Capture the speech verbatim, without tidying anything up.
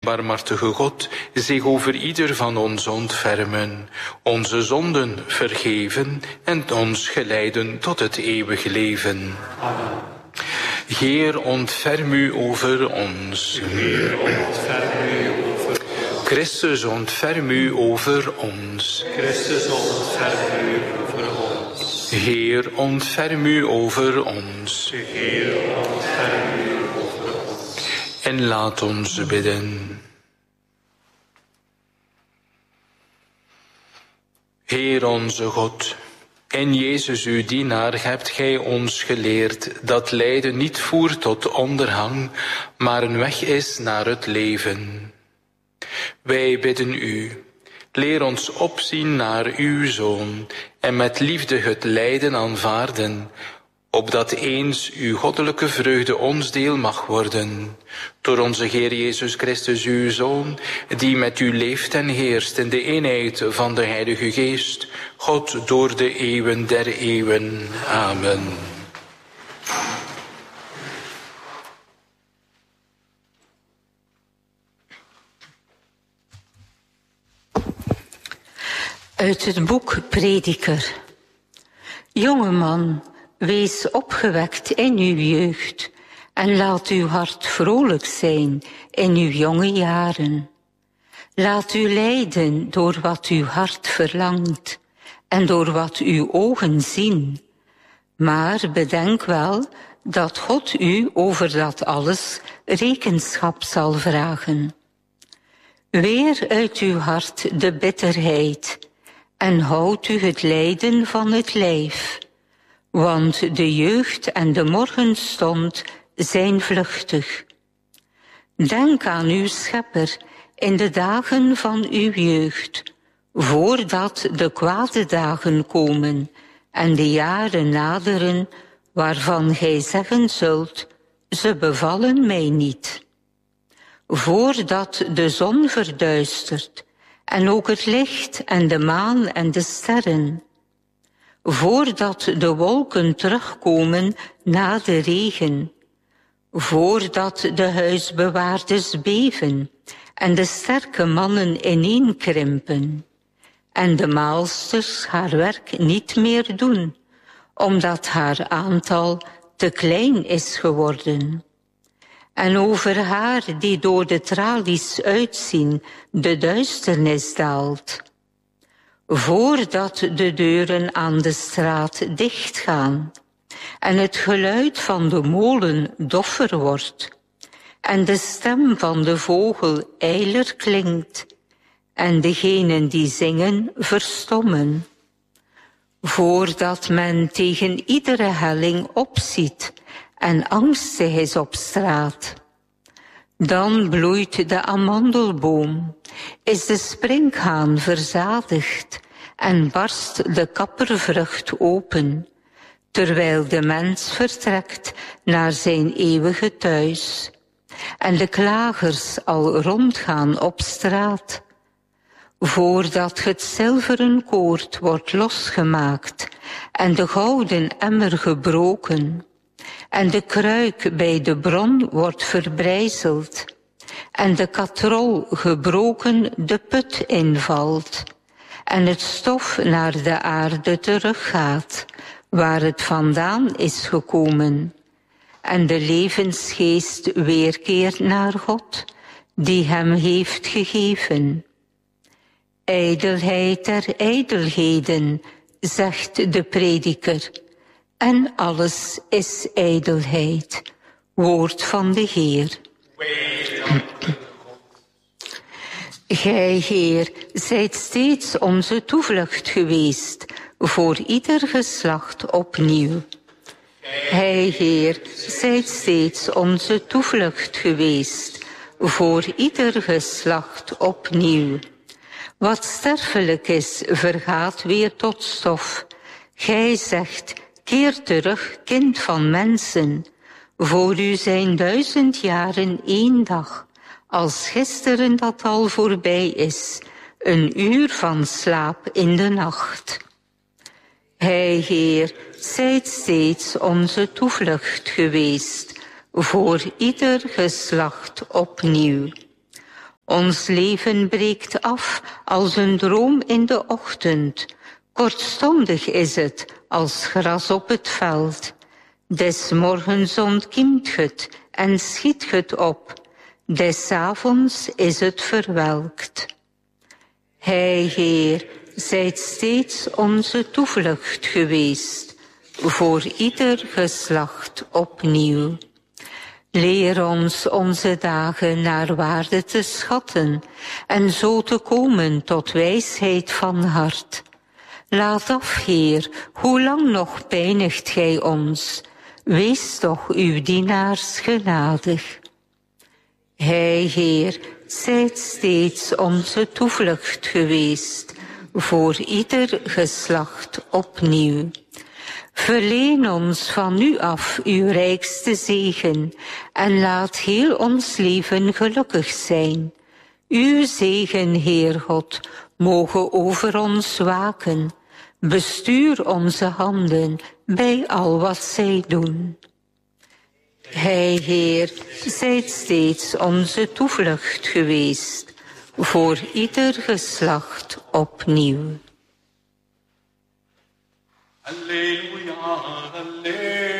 barmhartige God, zich over ieder van ons ontfermen, onze zonden vergeven en ons geleiden tot het eeuwige leven. Amen. Heer, ontferm u over ons. Heer, ontferm u over ons. Christus, ontferm u over ons. Christus, ontferm u over ons. Heer, ontferm u over ons. Heer, ontferm u over ons. En laat ons bidden. Heer onze God, in Jezus uw dienaar hebt gij ons geleerd dat lijden niet voert tot ondergang, maar een weg is naar het leven. Wij bidden u, leer ons opzien naar uw Zoon en met liefde het lijden aanvaarden, opdat eens uw goddelijke vreugde ons deel mag worden. Door onze Heer Jezus Christus, uw Zoon, die met u leeft en heerst in de eenheid van de Heilige Geest, God door de eeuwen der eeuwen. Amen. Uit het boek Prediker. Jonge man, wees opgewekt in uw jeugd en laat uw hart vrolijk zijn in uw jonge jaren. Laat u leiden door wat uw hart verlangt en door wat uw ogen zien. Maar bedenk wel dat God u over dat alles rekenschap zal vragen. Weer uit uw hart de bitterheid en houd u het lijden van het lijf. Want de jeugd en de morgenstond zijn vluchtig. Denk aan uw schepper in de dagen van uw jeugd, voordat de kwade dagen komen en de jaren naderen, waarvan gij zeggen zult, ze bevallen mij niet. Voordat de zon verduistert, en ook het licht en de maan en de sterren, voordat de wolken terugkomen na de regen, voordat de huisbewaarders beven en de sterke mannen ineenkrimpen en de maalsters haar werk niet meer doen, omdat haar aantal te klein is geworden. En over haar die door de tralies uitzien de duisternis daalt. Voordat de deuren aan de straat dichtgaan en het geluid van de molen doffer wordt en de stem van de vogel ijler klinkt en degenen die zingen verstommen. Voordat men tegen iedere helling opziet en angstig is op straat. Dan bloeit de amandelboom, is de sprinkhaan verzadigd en barst de kappervrucht open, terwijl de mens vertrekt naar zijn eeuwige thuis en de klagers al rondgaan op straat. Voordat het zilveren koord wordt losgemaakt en de gouden emmer gebroken, en de kruik bij de bron wordt verbrijzeld, en de katrol gebroken de put invalt, en het stof naar de aarde teruggaat, waar het vandaan is gekomen, en de levensgeest weerkeert naar God, die hem heeft gegeven. Ijdelheid der ijdelheden, zegt de prediker, en alles is ijdelheid. Woord van de Heer. Gij, Heer, zijt steeds onze toevlucht geweest, voor ieder geslacht opnieuw. Gij, Heer, zijt steeds onze toevlucht geweest, voor ieder geslacht opnieuw. Wat sterfelijk is, vergaat weer tot stof. Gij zegt, keer terug, kind van mensen. Voor u zijn duizend jaren één dag, als gisteren dat al voorbij is, een uur van slaap in de nacht. Gij, Heer, zijt steeds onze toevlucht geweest, voor ieder geslacht opnieuw. Ons leven breekt af als een droom in de ochtend. Kortstondig is het als gras op het veld. Des morgens ontkiemt het en schiet het op. Des avonds is het verwelkt. Hij, Heer, zijt steeds onze toevlucht geweest, voor ieder geslacht opnieuw. Leer ons onze dagen naar waarde te schatten en zo te komen tot wijsheid van hart. Laat af, Heer, hoe lang nog pijnigt gij ons? Wees toch uw dienaars genadig. Hij, Heer, zijt steeds onze toevlucht geweest, voor ieder geslacht opnieuw. Verleen ons van nu af uw rijkste zegen en laat heel ons leven gelukkig zijn. Uw zegen, Heer God, moge over ons waken. Bestuur onze handen bij al wat zij doen. Hij, Heer, zijt steeds onze toevlucht geweest, voor ieder geslacht opnieuw. Alleluia, alleluia.